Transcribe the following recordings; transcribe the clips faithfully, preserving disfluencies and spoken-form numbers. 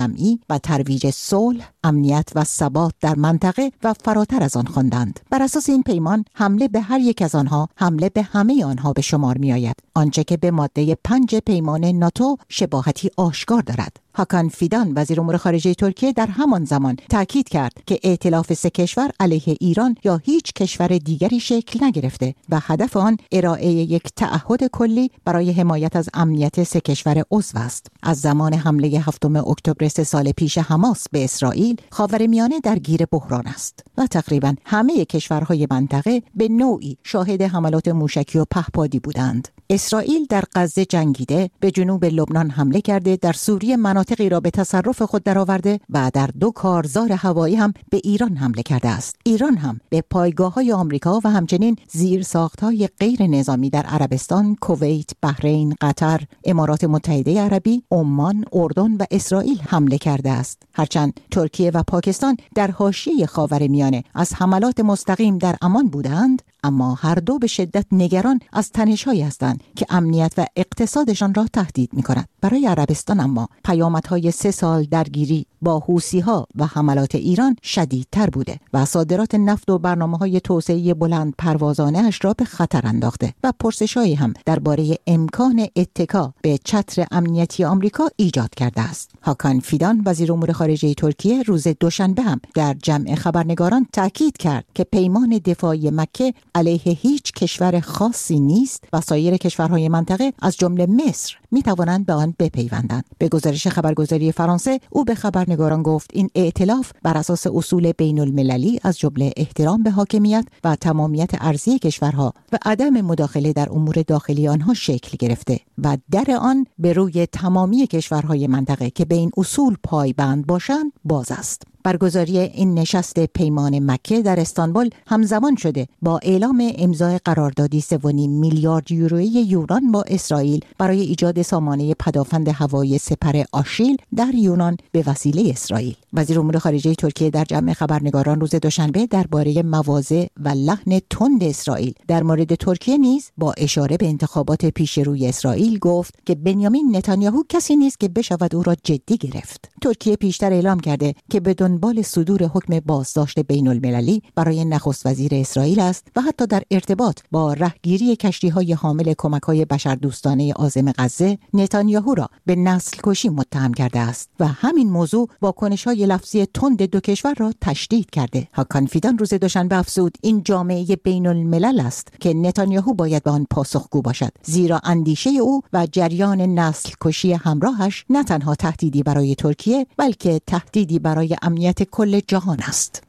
جمعی و ترویج صلح، امنیت و ثبات در منطقه و فراتر از آن خواندند. بر اساس این پیمان حمله به هر یک از آنها حمله به همه آنها به شمار می آید، آنچه که به ماده پنج پیمان ناتو شباهتی آشکار دارد. هاکان فیدان وزیر امور خارجه ترکیه در همان زمان تاکید کرد که ائتلاف سه کشور علیه ایران یا هیچ کشور دیگری شکل نگرفته و هدف آن ارائه یک تعهد کلی برای حمایت از امنیت سه کشور عضو است. از زمان حمله هفتم اکتبر سه سال پیش حماس به اسرائیل، خاورمیانه درگیر بحران است و تقریباً همه کشورهای منطقه به نوعی شاهد حملات موشکی و پهپادی بودند. اسرائیل در غزه جنگیده، به جنوب لبنان حمله کرده، در سوریه مناطقی را به تصرف خود درآورده و در دو کارزار هوایی هم به ایران حمله کرده است. ایران هم به پایگاه‌های آمریکا و همچنین زیرساخت‌های غیر نظامی در عربستان، کویت، بحرین، قطر، امارات متحده عربی، عمان، اردن و اسرائیل حمله کرده است. هرچند ترکیه و پاکستان در حاشیه خاورمیانه از حملات مستقیم در امان بودند، اما هر دو به شدت نگران از تنش‌هایی هستند که امنیت و اقتصادشان را تهدید می‌کند. برای عربستان اما پیامدهای سه سال درگیری با حوثی‌ها و حملات ایران شدیدتر بوده و صادرات نفت و برنامه‌های توسعه بلند پروازانه اش را به خطر انداخته و پرسش‌هایی هم درباره امکان اتکا به چتر امنیتی آمریکا ایجاد کرده است. هاکان فیدان وزیر امور خارجه ترکیه روز دوشنبه هم در جمع خبرنگاران تاکید کرد که پیمان دفاعی مکه علیه هیچ کشور خاصی نیست و سایر کشورهای منطقه از جمله مصر می توانند به آن بپیوندند. به گزارش خبرگزاری فرانسه، او به خبرنگاران گفت این ائتلاف بر اساس اصول بین المللی از جمله احترام به حاکمیت و تمامیت ارضی کشورها و عدم مداخله در امور داخلی آنها شکل گرفته و در آن به روی تمامی کشورهای منطقه که به این اصول پایبند باشند باز است. برگزاری این نشست پیمان مکه در استانبول همزمان شده با اعلام امضای قراردادی سه و نیم میلیارد یورویی یونان با اسرائیل برای ایجاد سامانه پدافند هوایی سپر آشیل در یونان به وسیله اسرائیل. وزیر امور خارجه ترکیه در جمع خبرنگاران روز دوشنبه درباره مواضع و لحن تند اسرائیل در مورد ترکیه نیز با اشاره به انتخابات پیش روی اسرائیل گفت که بنیامین نتانیاهو کسی نیست که بشود او را جدی گرفت. ترکیه پیشتر اعلام کرده که به دنبال صدور حکم بازداشت بین المللی برای نخست وزیر اسرائیل است و حتی در ارتباط با رهگیری کشتی‌های حامل کمک‌های بشردوستانه عازم غزه نتانیاهو را به نسل کشی متهم کرده است و همین موضوع واکنش‌های لفظی تند دو کشور را تشدید کرده. هاکان فیدان روز دوشنبه افزود این جامعه بین الملل است که نتانیاهو باید به آن پاسخگو باشد، زیرا اندیشه او و جریان نسل کشی همراهش نه تنها تهدیدی برای ترکیه بلکه تهدیدی برای امنیت کل جهان است.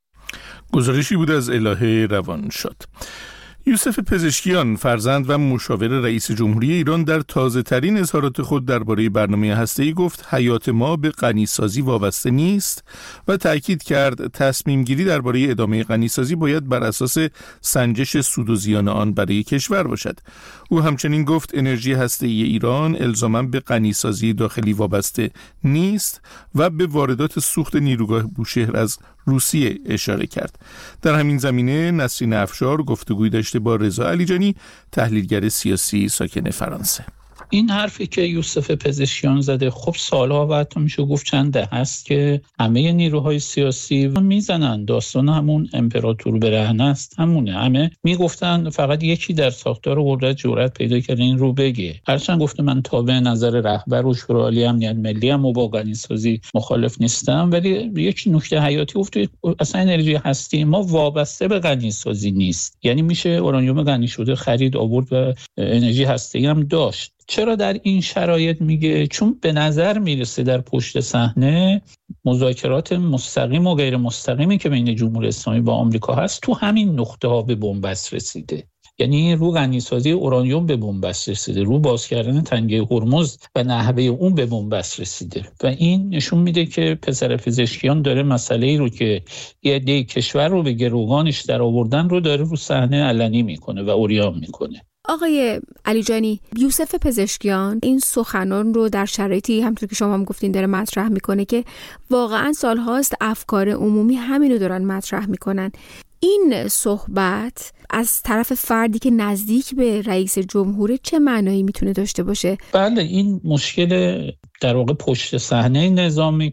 گزارشی بود از الهه روانشاد. یوسف پزشکیان، فرزند و مشاور رئیس جمهوری ایران، در تازه ترین اظهارات خود درباره برنامه هسته‌ای گفت حیات ما به غنیسازی وابسته نیست و تأکید کرد تصمیم گیری درباره ادامه غنیسازی باید بر اساس سنجش سود و زیان آن برای کشور باشد. او همچنین گفت انرژی هسته‌ای ایران الزاماً به غنیسازی داخلی وابسته نیست و به واردات سوخت نیروگاه بوشهر از روسیه اشاره کرد. در همین زمینه نسرین افشار گفتگوی داشته با رضا علیجانی، تحلیلگر سیاسی ساکن فرانسه. این حرفی که یوسف پزشکیان زده خب سالها و حتی میشه گفت چند دهه است که همه نیروهای سیاسی میزنن. داستان همون امپراتور برهنه است، همونه. همه میگفتن فقط یکی در ساختار قدرت جرأت پیدا کرده این رو بگه. هرچند گفته من تابع نظر رهبر و شورای عالی امنیت ملی ام و با غنیسازی مخالف نیستم، ولی یک نکته حیاتی گفته اصلا انرژی هستی ما وابسته به غنیسازی نیست. یعنی میشه اورانیوم غنی شده خرید، آورد و انرژی هسته‌ای هم داشت. چرا در این شرایط میگه؟ چون به نظر میرسه در پشت صحنه مذاکرات مستقیم و غیر مستقیمی که بین جمهوری اسلامی با آمریکا هست تو همین نقطه ها به بنبست رسیده. یعنی رو غنیسازی اورانیوم به بنبست رسیده، رو باز کردن تنگه هرمز و نحوه اون به بنبست رسیده و این نشون میده که پسر پزشکیان داره مسئله‌ای رو که یه عده کشور رو به گروگانش در آوردن رو داره رو صحنه علنی میکنه و عریان میکنه. آقای علیجانی، یوسف پزشکیان این سخنان رو در شرایطی همونطور که شما هم گفتین داره مطرح میکنه که واقعا سالهاست افکار عمومی همینو دارن مطرح میکنن. این صحبت از طرف فردی که نزدیک به رئیس جمهور چه معنایی میتونه داشته باشه؟ بله، این مشکل در واقع پشت صحنه نظامی